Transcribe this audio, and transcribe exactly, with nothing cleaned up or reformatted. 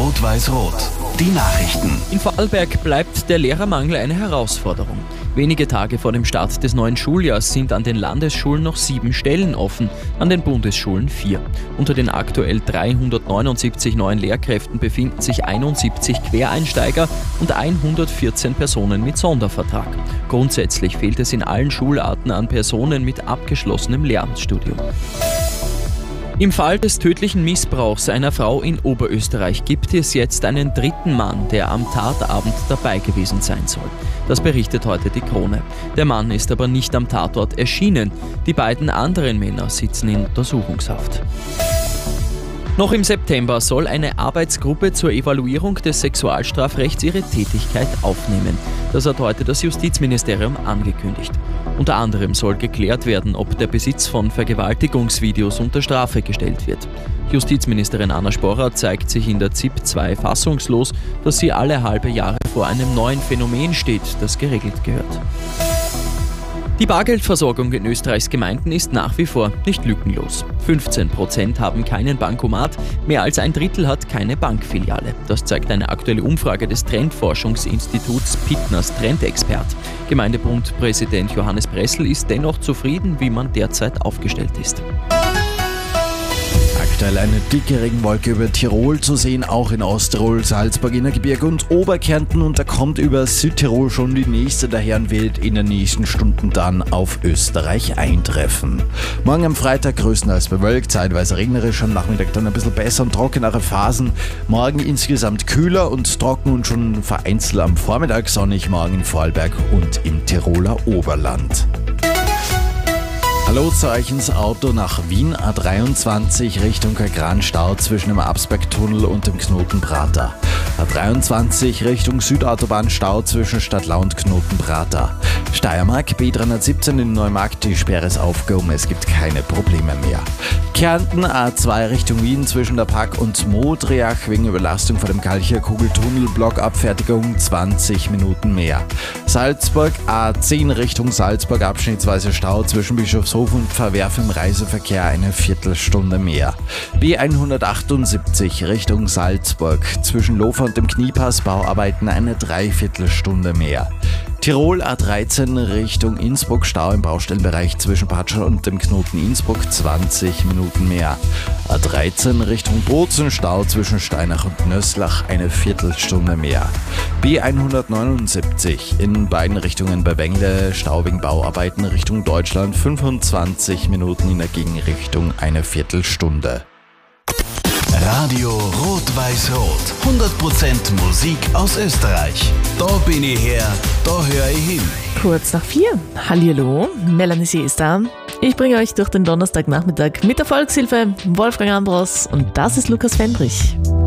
Rot-Weiß-Rot. Die Nachrichten. In Vorarlberg bleibt der Lehrermangel eine Herausforderung. Wenige Tage vor dem Start des neuen Schuljahrs sind an den Landesschulen noch sieben Stellen offen, an den Bundesschulen vier. Unter den aktuell dreihundertneunundsiebzig neuen Lehrkräften befinden sich einundsiebzig Quereinsteiger und hundertvierzehn Personen mit Sondervertrag. Grundsätzlich fehlt es in allen Schularten an Personen mit abgeschlossenem Lehramtsstudium. Im Fall des tödlichen Missbrauchs einer Frau in Oberösterreich gibt es jetzt einen dritten Mann, der am Tatabend dabei gewesen sein soll. Das berichtet heute die Krone. Der Mann ist aber nicht am Tatort erschienen. Die beiden anderen Männer sitzen in Untersuchungshaft. Noch im September soll eine Arbeitsgruppe zur Evaluierung des Sexualstrafrechts ihre Tätigkeit aufnehmen. Das hat heute das Justizministerium angekündigt. Unter anderem soll geklärt werden, ob der Besitz von Vergewaltigungsvideos unter Strafe gestellt wird. Justizministerin Anna Sporrer zeigt sich in der Z I P zwei fassungslos, dass sie alle halbe Jahre vor einem neuen Phänomen steht, das geregelt gehört. Die Bargeldversorgung in Österreichs Gemeinden ist nach wie vor nicht lückenlos. fünfzehn Prozent haben keinen Bankomat, mehr als ein Drittel hat keine Bankfiliale. Das zeigt eine aktuelle Umfrage des Trendforschungsinstituts Pittners Trendexpert. Gemeindebundpräsident Johannes Bressel ist dennoch zufrieden, wie man derzeit aufgestellt ist. Aktuell eine dicke Regenwolke über Tirol zu sehen, auch in Osttirol, Salzburg, Innergebirge und Oberkärnten, und da kommt über Südtirol schon die nächste, daher wird in den nächsten Stunden dann auf Österreich eintreffen. Morgen am Freitag größtenteils bewölkt, zeitweise regnerisch, am Nachmittag dann ein bisschen besser und trockenere Phasen. Morgen insgesamt kühler und trocken und schon vereinzelt am Vormittag sonnig, morgen in Vorarlberg und im Tiroler Oberland. Hallo, zu euch ins Auto nach Wien, A dreiundzwanzig Richtung Kagran-Stau zwischen dem Absbergtunnel und dem Knoten Prater. A dreiundzwanzig Richtung Südautobahn, Stau zwischen Stadtlau und Knoten Prater. Steiermark, B dreihundertsiebzehn in Neumarkt, die Sperre ist aufgehoben, es gibt keine Probleme mehr. Kärnten, A zwei Richtung Wien zwischen der Pack und Modriach wegen Überlastung vor dem Kalcher Kugeltunnel, Blockabfertigung zwanzig Minuten mehr. Salzburg, A zehn Richtung Salzburg, abschnittsweise Stau zwischen Bischofshofen und Verwerf im Reiseverkehr eine Viertelstunde mehr. B hundertachtundsiebzig Richtung Salzburg, zwischen Lofer und dem Kniepass Bauarbeiten eine Dreiviertelstunde mehr. Tirol, A dreizehn Richtung Innsbruck, Stau im Baustellenbereich zwischen Patschel und dem Knoten Innsbruck, zwanzig Minuten mehr. A dreizehn Richtung Bozen, Stau zwischen Steinach und Nöslach, eine Viertelstunde mehr. B hundertneunundsiebzig in beiden Richtungen bei Wengle, Stau wegen Bauarbeiten Richtung Deutschland, fünfundzwanzig Minuten in der Gegenrichtung, eine Viertelstunde. Radio Rot-Weiß-Rot. hundert Prozent Musik aus Österreich. Da bin ich her, da höre ich hin. Kurz nach vier. Hallihallo, Melanie C. ist da. Ich bringe euch durch den Donnerstagnachmittag mit der Volkshilfe, Wolfgang Ambros, und das ist Lukas Fendrich.